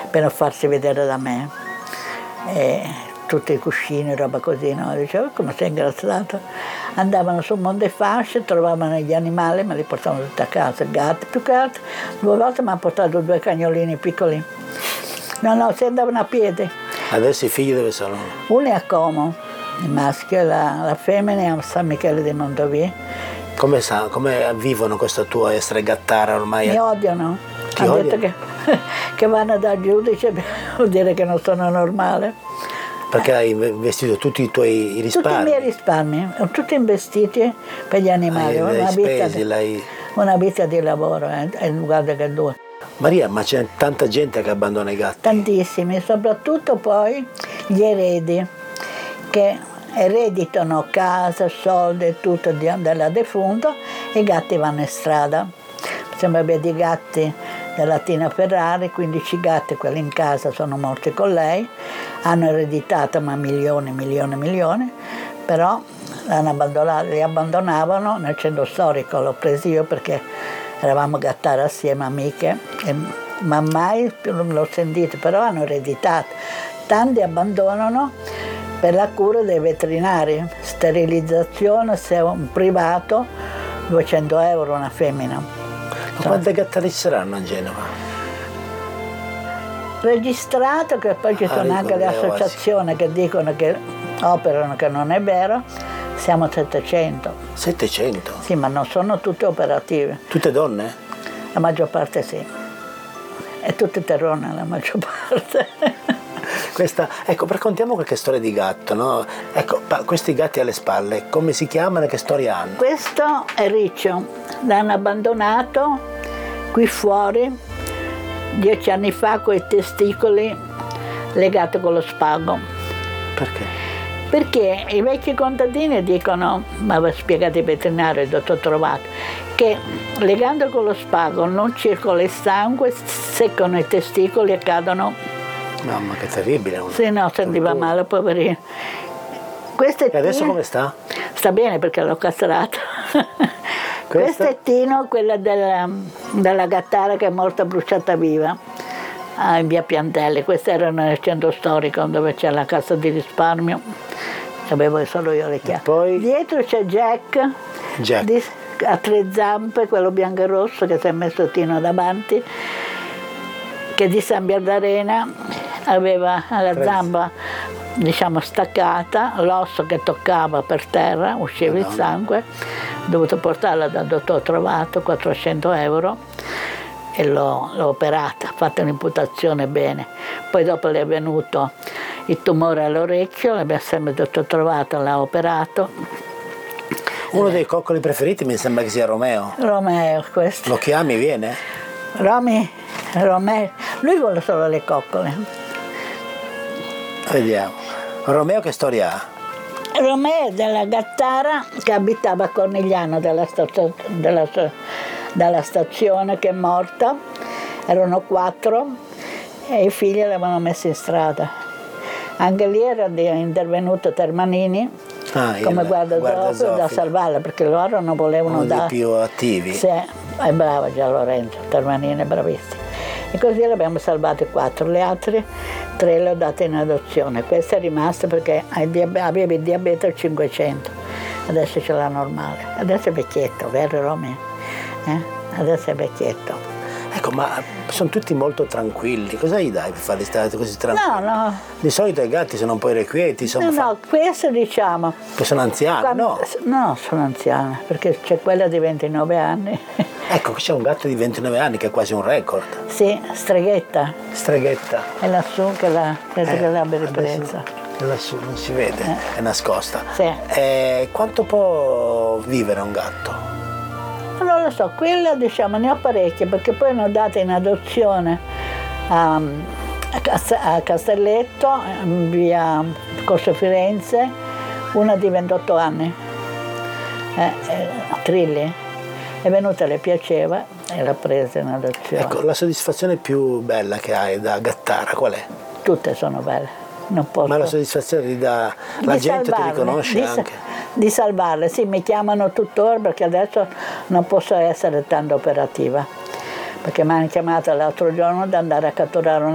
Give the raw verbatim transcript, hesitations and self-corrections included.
per non farsi vedere da me. E tutti i cuscini, roba così, no? Dicevo, come sei ingrassato? Andavano sul Monte Fasce, trovavano gli animali, me li portavano tutti a casa, gatti, più che altro. Due volte mi hanno portato due cagnolini piccoli. No, no, si andavano a piedi. Adesso i figli dove sono? Uno è a Como, il maschio, e la, la femmina è a San Michele di Mondovì. Come, sa, come vivono questo tuo essere gattara ormai? Mi odiano. Ti Hanno odiano? detto che, che vanno dal giudice, vuol dire che non sono normale. Perché hai investito tutti i tuoi risparmi? Tutti i miei risparmi, tutti investiti per gli animali. Hai, una, l'hai vita spesi, di, l'hai... una vita di lavoro, eh, eh, guarda che due. Maria, ma c'è tanta gente che abbandona i gatti? Tantissimi, soprattutto poi gli eredi, che ereditano casa, soldi e tutto di, della defunta, e i gatti vanno in strada. Sembra abbia dei gatti della Tina Ferrari, quindici gatti, quelli in casa sono morti con lei, hanno ereditato ma milioni, milioni, milioni, però l'hanno abbandonato, li abbandonavano nel centro storico, l'ho preso io perché eravamo gattare assieme, amiche, e, ma mai l'ho sentito, però hanno ereditato. Tanti abbandonano per la cura dei veterinari, sterilizzazione, se è un privato, duecento euro una femmina. Ma quante gattari ci saranno a Genova? Registrato, che poi ci sono Ah, anche le associazioni che dicono che operano, che non è vero, siamo settecento. settecento? Sì, ma non sono tutte operative. Tutte donne? La maggior parte sì. E tutte terrone, la maggior parte. Questa, ecco, raccontiamo qualche storia di gatto, no? Ecco, questi gatti alle spalle, come si chiamano e che storia hanno? Questo è Riccio, l'hanno abbandonato qui fuori dieci anni fa con i testicoli legati con lo spago. Perché? Perché i vecchi contadini dicono, ma aveva spiegato il veterinario, il dottor Trovato, che legando con lo spago non circola il sangue, seccano i testicoli e cadono. Mamma, che terribile. Sì, no, sentiva male, poverino. Questo è e adesso Tino. Come sta? Sta bene perché l'ho castrato. Questo è Tino, quella della, della gattara che è morta bruciata viva ah, in via Piantelli. Queste erano nel centro storico dove c'è la cassa di risparmio. Avevo solo io le chiavi. Poi... Dietro c'è Jack, Jack. Di, a tre zampe, quello bianco e rosso che si è messo Tino davanti, che di San Bernardina aveva la zamba, diciamo, staccata, l'osso che toccava per terra, usciva il sangue, ho dovuto portarla dal dottor Trovato, quattrocento euro, e l'ho, l'ho operata, ho fatto un'imputazione bene. Poi dopo le è venuto il tumore all'orecchio, l'abbiamo sempre il dottor Trovato, l'ha operato. Uno dei coccoli preferiti mi sembra che sia Romeo. Romeo, questo. Lo chiami, viene? Romy, Romeo, lui vuole solo le coccole. Vediamo. Romeo che storia ha? Romeo è della gattara che abitava a Cornigliano della, stazio, della, della stazione, che è morta. Erano quattro e i figli l'avevano messo in strada. Anche lì era intervenuto Termanini ah, come guarda guardaroba da salvarla, perché loro non volevano uno dare. dei più attivi. Sì, è brava già Lorenzo, Termanini è bravissimo. E così le abbiamo salvate quattro, le altre tre le ho date in adozione. Questa è rimasta perché aveva il diabete al cinquecento, adesso c'è la normale. Adesso è vecchietto, vero Romeo? Eh? Adesso è vecchietto. Ecco, ma sono tutti molto tranquilli, cosa gli dai per farli stare così tranquilli? No, no. Di solito i gatti sono un po' irrequieti, sono No, fa... no, questo diciamo. Che sono anziani, quando, no? No, sono anziana, perché c'è quella di ventinove anni. Ecco, c'è un gatto di ventinove anni che è quasi un record. Sì, Streghetta. Streghetta. È lassù che la, credo eh, che l'abbia ripresa. È lassù, non si vede, eh. è nascosta. Sì. Eh, quanto può vivere un gatto? Non lo so, quella diciamo ne ho parecchie, perché poi ne ho date in adozione a, a Castelletto, via Corso Firenze, una di ventotto anni, eh, eh, Trilli. È venuta, le piaceva e l'ha presa in adozione. Ecco, la soddisfazione più bella che hai da gattara qual è? Tutte sono belle. Non posso... Ma la soddisfazione di da... la di gente ti riconosce di, anche? Di salvarle, sì, mi chiamano tuttora perché adesso non posso essere tanto operativa. Perché mi hanno chiamato l'altro giorno di andare a catturare una